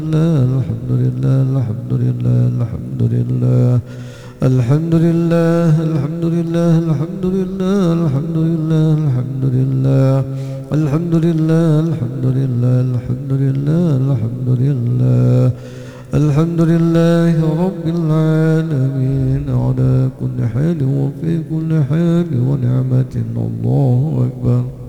الحمد لله الحمد لله الحمد لله الحمد لله الحمد لله الحمد لله الحمد لله الحمد لله الحمد لله الحمد لله الحمد لله الحمد لله الحمد لله رب العالمين على كل حال وفي كل حال ونعمة. الله أكبر.